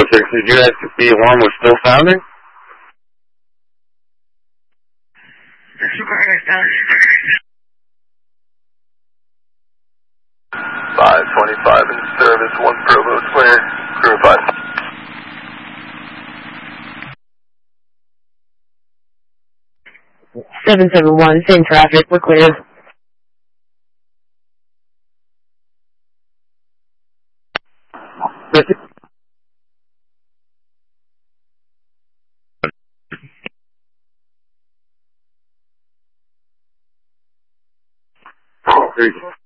6, did you ask if the alarm was still sounding? 525 in service, 1 Provo clear, crew 5. Seven 771, same traffic, we're clear. Three.